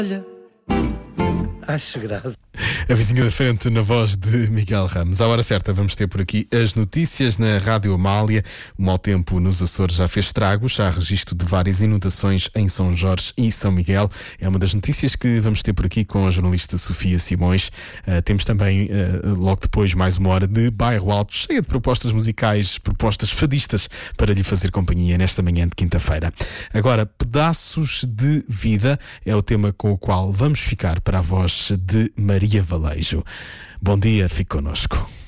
Acho graça. A vizinha da frente na voz de Miguel Ramos. À hora certa vamos ter por aqui as notícias na Rádio Amália. O mau tempo nos Açores já fez estragos, há registro de várias inundações em São Jorge e São Miguel. É uma das notícias que vamos ter por aqui com a jornalista Sofia Simões. Temos também, logo depois, mais uma hora de Bairro Alto, cheia de propostas musicais, propostas fadistas para lhe fazer companhia nesta manhã de quinta-feira. Agora, Pedaços de Vida é o tema com o qual vamos ficar para a voz de Maria Valejo. Bom dia, fique connosco.